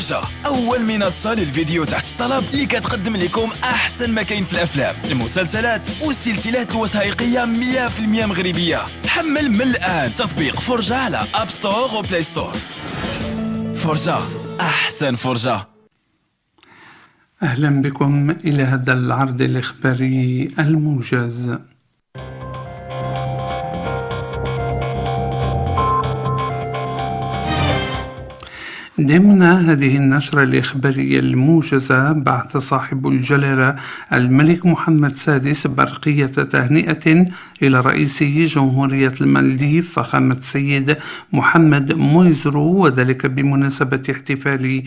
فرجة، أول منصة للفيديو تحت الطلب اللي كتقدم لكم أحسن ما كاين في الأفلام، المسلسلات والسلسلات الوثائقية 100% مغربية. حمل من الآن تطبيق فرجة على أب ستور وبلاي ستور. فرجة، أحسن فرجة. أهلا بكم إلى هذا العرض الإخباري الموجز. ضمن هذه النشرة الإخبارية الموجزة، بعث صاحب الجلالة الملك محمد السادس برقية تهنئة إلى رئيس جمهورية المالديف فخامة السيد محمد مويزرو، وذلك بمناسبة احتفال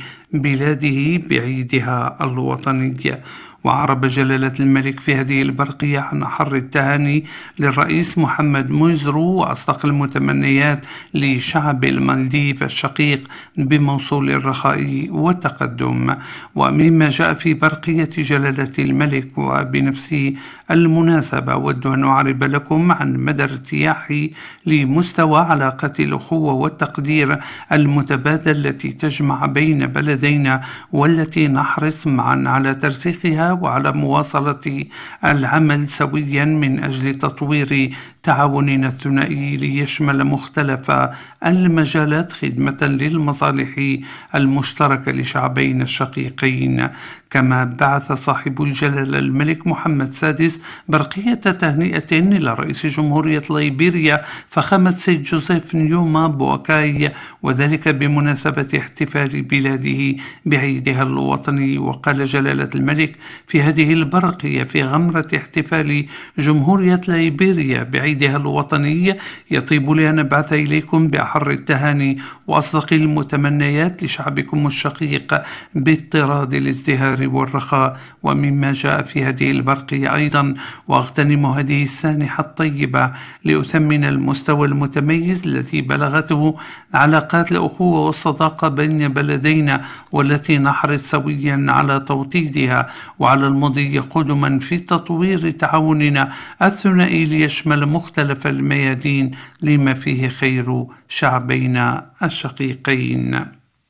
بلاده بعيدها الوطني. وعرب جلالة الملك في هذه البرقية عن أحر التهاني للرئيس محمد مويزرو وأصدق المتمنيات لشعب المالديف الشقيق بموصول الرخاء والتقدم. ومما جاء في برقية جلالة الملك وبنفس المناسبة، أود أن أعرب لكم عن مدى ارتياحي لمستوى علاقة الأخوة والتقدير المتبادل التي تجمع بين بلدينا، والتي نحرص معا على ترسيخها وعلى مواصلة العمل سويا من أجل تطوير تعاوننا الثنائي ليشمل مختلف المجالات خدمة للمصالح المشتركة لشعبين الشقيقين. كما بعث صاحب الجلالة الملك محمد السادس برقية تهنئة إلى رئيس جمهورية ليبيريا فخامة سيد جوزيف نيوما بوكاي، وذلك بمناسبة احتفال بلاده بعيدها الوطني. وقال جلالة الملك في هذه البرقية في غمرة احتفال جمهورية ليبيريا بعيدها الوطني: يطيب لي أن أبعث إليكم بأحر التهاني وأصدق المتمنيات لشعبكم الشقيق باضطراد الازدهار والرخاء. ومما جاء في هذه البرقية أيضا: وأغتنم هذه السانحة الطيبة لأثمن المستوى المتميز الذي بلغته علاقات الأخوة والصداقة بين بلدينا، والتي نحرص سويا على توطيدها وعلى المضي قدما في تطوير تعاوننا الثنائي ليشمل مختلف الميادين لما فيه خير شعبينا الشقيقين.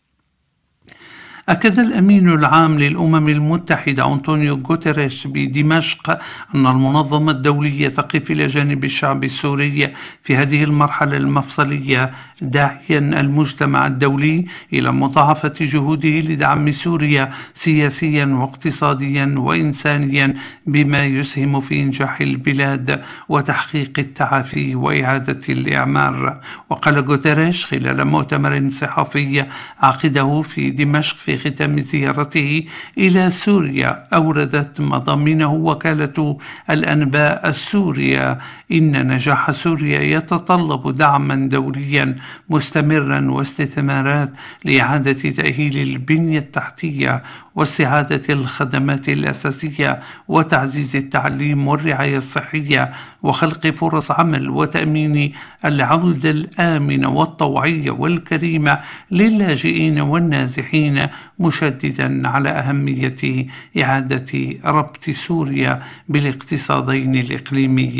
أكد الأمين العام للأمم المتحدة أنطونيو غوتيريش بدمشق أن المنظمة الدولية تقف إلى جانب الشعب السوري في هذه المرحلة المفصلية، داعيا المجتمع الدولي إلى مضاعفة جهوده لدعم سوريا سياسيا واقتصاديا وإنسانيا، بما يسهم في إنجاح البلاد وتحقيق التعافي وإعادة الإعمار. وقال غوتيريش خلال مؤتمر صحفي عقده في دمشق في ختام زيارته إلى سوريا أوردت مضامينه وكالة الأنباء السورية إن نجاح سوريا يتطلب دعما دوليا مستمرا واستثمارات لإعادة تأهيل البنية التحتية واستعادة الخدمات الأساسية وتعزيز التعليم والرعاية الصحية وخلق فرص عمل وتأمين العودة الآمنة والطوعية والكريمة للاجئين والنازحين، مشددا على أهمية إعادة ربط سوريا بالاقتصادين الإقليميين